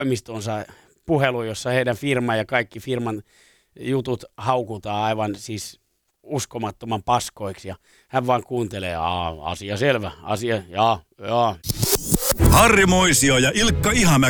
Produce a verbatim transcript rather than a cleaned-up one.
toimistonsa puhelu, jossa heidän firma ja kaikki firman jutut haukutaan aivan siis uskomattoman paskoiksi. Ja hän vaan kuuntelee, Aa, asia selvä, asia, jaa, jaa. Harri Moisio ja Ilkka Ihamäki